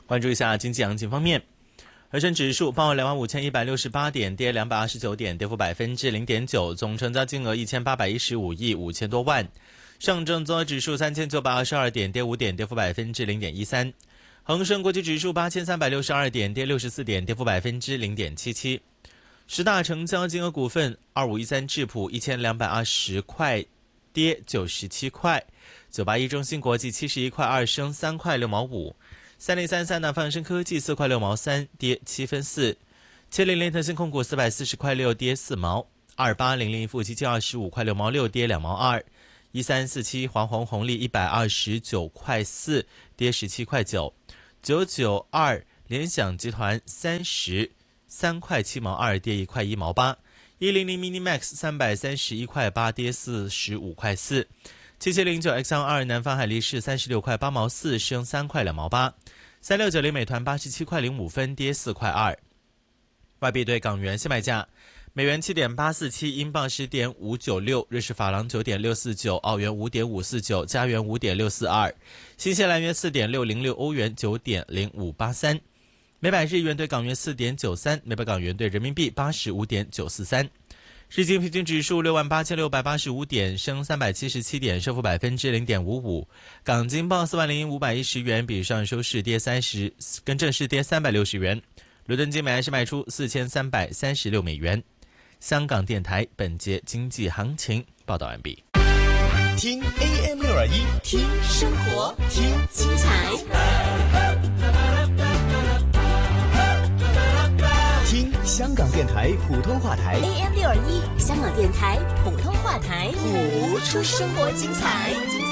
关注一下经济行情方面，恒生指数报25,168点，跌229点，跌幅0.9%，总成交金额1815亿5千多万。上证综合指数3922点，跌5点，跌幅0.13%。恒生国际指数8362点，跌64点，跌幅0.77%。十大成交金额股份：2513智普1220块，跌97块；981中芯国际71块2，升3块6毛5；3033南方恒生科技4块6毛3，跌7分4；7000腾讯控股440块6，跌4毛；2800富基金25块6毛6，跌2毛2；1347华虹红利129块4，跌17块9；992联想集团33块7毛2，跌1块1毛8；100 Minimax 331块8，跌45块4；7709 X2 南方海力士36块8毛4，升3块2毛8；3690美团87块05分，跌4块2。外币对港元现卖价：美元7.847，英镑10.596，瑞士法郎9.649，澳元5.549，加元5.642，新西兰元4.606，欧元9.0583。每百日元对港元4.93，每百港元对人民币85.943。日经平均指数68,685点，升377点，升幅0.55%。港金报40,510元，比上收市跌30，更正是跌360元。伦敦金每安士卖出4336美元。香港电台本节经济行情报道完毕。 听 AM621，听生活，听精彩。听香港电台普通话台 AM621，香港电台普通话台， 谱出生活精彩。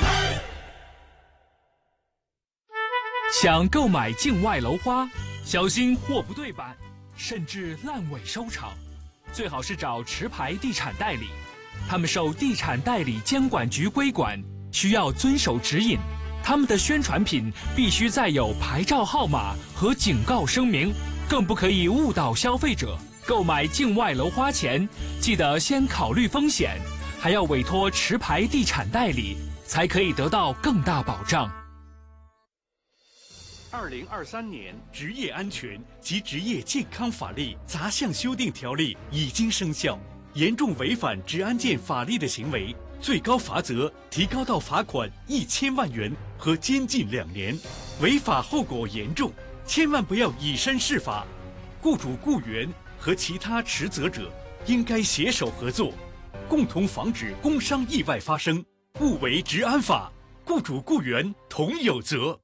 想购买境外楼花，小心货不对版，甚至烂尾收场，最好是找持牌地产代理，他们受地产代理监管局规管，需要遵守指引。他们的宣传品必须载有牌照号码和警告声明，更不可以误导消费者。购买境外楼花前，记得先考虑风险，还要委托持牌地产代理，才可以得到更大保障。2023年职业安全及职业健康法律杂项修订条例已经生效，严重违反职安健法律的行为，最高罚则提高到罚款1000万元和监禁2年，违法后果严重，千万不要以身试法。雇主、雇员和其他持责者应该携手合作，共同防止工伤意外发生，勿违职安法，雇主雇员同有责。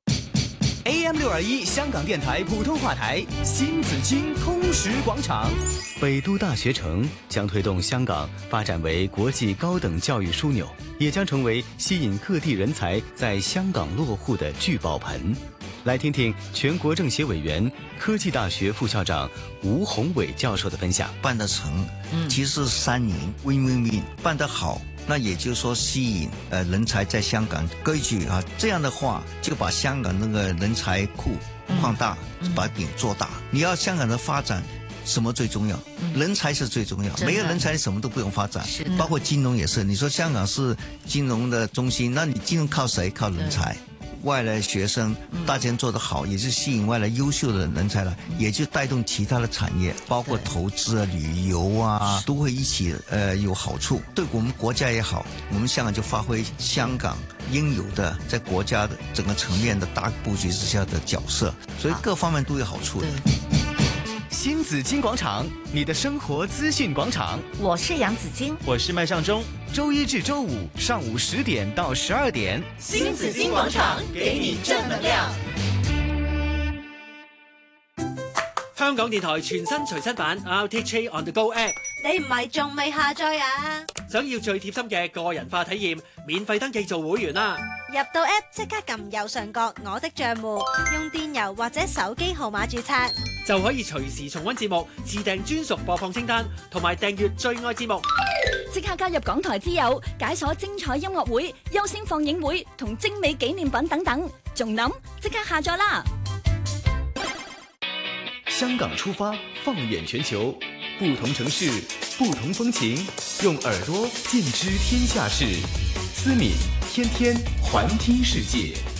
AM621 香港电台普通话台新紫荆通识广场， 北都大学城将推动香港发展为国际高等教育枢纽，也将成为吸引各地人才在香港落户的聚宝盆。来听听全国政协委员、科技大学副校长吴宏伟教授的分享。 办得成，其实是3赢 ，win-win-win， 办得好。那也就是说，吸引人才在香港割据啊，这样的话就把香港那个人才库放大，把饼做大。你要香港的发展，什么最重要？人才是最重要。没有人才，你什么都不用发展。包括金融也是。你说香港是金融的中心，那你金融靠谁？靠人才。外来学生大家做得好，也是吸引外来优秀的人才来，也就带动其他的产业，包括投资啊、旅游啊，都会一起有好处。对我们国家也好，我们香港就发挥香港应有的在国家的整个层面的大布局之下的角色，所以各方面都有好处的。 新紫荆广场，你的生活资讯广场。 我是杨紫荆， 我是麦尚中。 周一至周五上午10点到12点， 新紫荆广場給你正能量。 香港電台全新隨身版 RTHK On The Go App， 你唔係仲未下載啊？ 想要最貼心嘅個人化體驗，免費登記做會員啦！ 入到 App 即刻撳右上角我的帳戶，用電郵或者手機號碼註冊， 就可以隨時重溫節目，自訂專屬播放清單，同埋訂閱最愛節目。 即刻加入港台之友，解鎖精彩音樂會、優先放映會同精美紀念品等等，仲諗即刻下載啦！ 香港出發，放眼全球，不同城市，不同風情，用耳朵見知天下事。思敏天天環聽世界。